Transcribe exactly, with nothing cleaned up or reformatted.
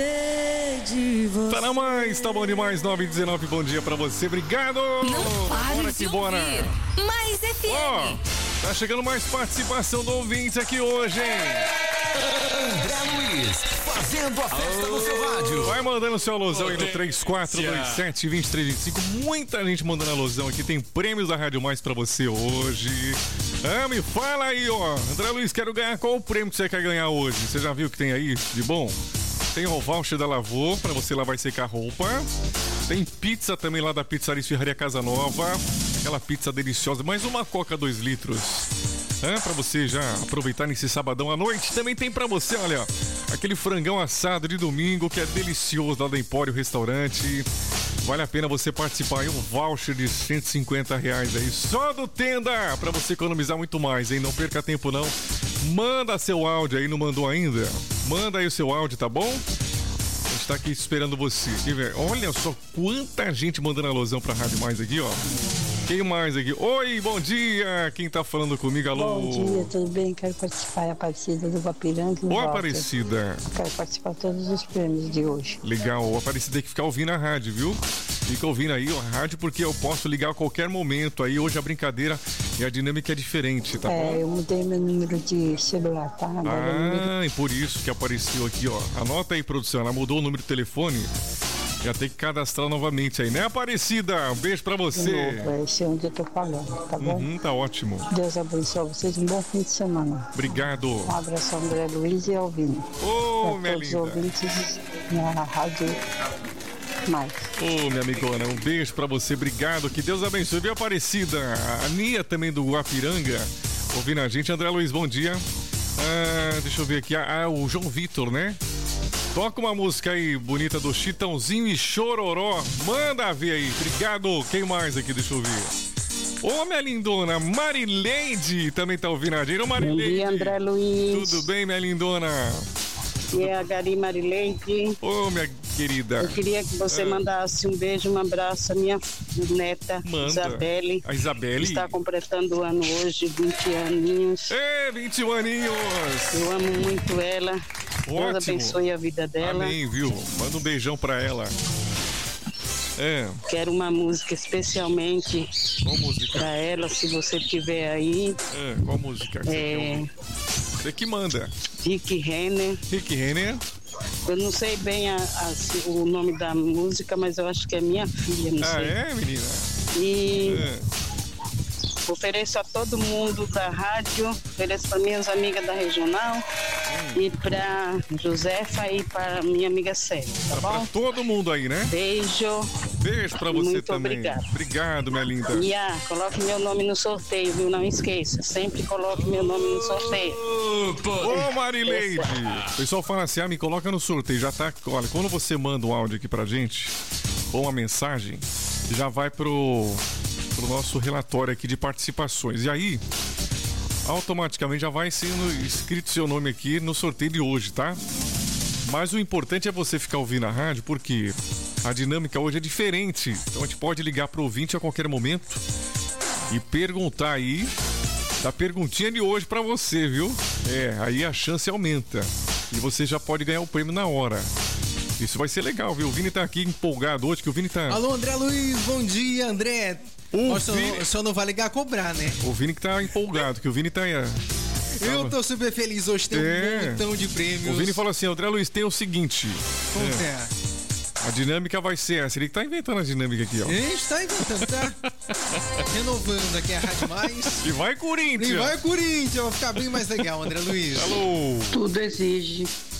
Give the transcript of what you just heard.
ter de você. Tá na mais, tá bom demais. nove e dezenove, bom dia pra você, obrigado. Não pare bora de que bora. ouvir. Mais F M. Ó, oh, tá chegando mais participação do ouvinte aqui hoje, hein? André Luiz, fazendo a festa no seu rádio. Vai mandando seu alusão aí no três quatro dois sete, dois três dois cinco. Muita gente mandando alusão aqui. Tem prêmios da Rádio Mais pra você hoje. Ah, me fala aí, ó. André Luiz, quero ganhar. Qual o prêmio que você quer ganhar hoje? Você já viu o que tem aí de bom? Tem o voucher da Lavô, pra você lavar e secar a roupa. Tem pizza também lá da Pizzaria Esfirraria Casa Nova. Aquela pizza deliciosa. Mais uma Coca dois litros. É, pra você já aproveitar nesse sabadão à noite. Também tem pra você, olha, aquele frangão assado de domingo que é delicioso lá da Empório Restaurante. Vale a pena você participar aí, um voucher de cento e cinquenta reais aí, só do Tenda, pra você economizar muito mais, hein? Não perca tempo não. Manda seu áudio aí, não mandou ainda? Manda aí o seu áudio, tá bom? A gente tá aqui esperando você. Olha só quanta gente mandando alusão pra Rádio Mais aqui, ó. Quem mais aqui? Oi, bom dia! Quem tá falando comigo? Alô? Bom dia, tudo bem? Quero participar, é a Aparecida do Guapiranga. Ô, Aparecida! Quero participar de todos os prêmios de hoje. Legal, o Aparecida tem que ficar ouvindo a rádio, viu? Fica ouvindo aí a rádio porque eu posso ligar a qualquer momento aí. Hoje a brincadeira e a dinâmica é diferente, tá é, bom? É, eu mudei meu número de celular, tá? Agora ah, número... e por isso que apareceu aqui, ó. Anota aí, produção, ela mudou o número de telefone. Já tem que cadastrar novamente aí, né, Aparecida? Um beijo pra você. De novo, esse é onde eu tô falando, tá bom? Uhum, tá ótimo. Deus abençoe vocês, um bom fim de semana. Obrigado. Um abraço, André Luiz e Alvino. Ô, oh, minha todos linda. Todos os ouvintes na Rádio Mais. Ô, oh, minha amigona, um beijo pra você, obrigado. Que Deus abençoe. Bem, Aparecida. A Nia também do Guapiranga, ouvindo a gente. André Luiz, bom dia. Ah, deixa eu ver aqui. Ah, o João Vitor, né? Toca uma música aí bonita do Chitãozinho e Chororó. Manda ver aí. Obrigado. Quem mais aqui? Deixa eu ver. Ô, minha lindona, Marileide também tá ouvindo a gente. Ô, Marileide. Bom dia, André Luiz. Tudo bem, minha lindona? E é a Gari Marileide. Ô, minha querida. Eu queria que você ah. mandasse um beijo, um abraço à minha neta, Manda. Isabelle. A Isabelle? Está completando o ano hoje, vinte aninhos. É, vinte aninhos. Eu amo muito ela. Ótimo. Deus abençoe a vida dela. Amém, viu? Manda um beijão pra ela. É. Quero uma música especialmente qual música? Pra ela, se você tiver aí. É, qual música? É... Você que manda. Rick Renner. Rick Renner. Eu não sei bem a, a, o nome da música, mas eu acho que é minha filha, não ah, sei. Ah, é, menina? E... É. Ofereço a todo mundo da rádio, ofereço para minhas amigas da regional hum. e para Josefa e para minha amiga Célia, tá bom? Para todo mundo aí, né? Beijo. Beijo para você Muito também. Obrigado. Obrigado, minha linda. E ah, coloque meu nome no sorteio, viu? Não esqueça, sempre coloque meu nome no sorteio. Ô, oh, Marileide! O pessoal fala assim, ah, me coloca no sorteio, já tá... Olha, quando você manda um áudio aqui pra gente, ou uma mensagem, já vai pro... pro nosso relatório aqui de participações. E aí, automaticamente já vai sendo escrito seu nome aqui no sorteio de hoje, tá? Mas o importante é você ficar ouvindo a rádio, porque a dinâmica hoje é diferente. Então a gente pode ligar pro ouvinte a qualquer momento e perguntar aí da perguntinha de hoje pra você, viu? É, aí a chance aumenta. E você já pode ganhar o prêmio na hora. Isso vai ser legal, viu? O Vini tá aqui empolgado hoje, que o Vini tá... Alô, André Luiz, bom dia, André. O só, Vini... só não vai ligar a cobrar, né? O Vini que tá empolgado, que o Vini tá... Eu tô super feliz hoje, tem é. um montão de prêmios. O Vini falou assim, André Luiz, tem o seguinte... Como é. é? A dinâmica vai ser essa, ele que tá inventando a dinâmica aqui, ó. A gente tá inventando, tá? Renovando aqui a Rádio Mais. E vai Corinthians! E vai Corinthians, vai ficar bem mais legal, André Luiz. Alô! Tudo exige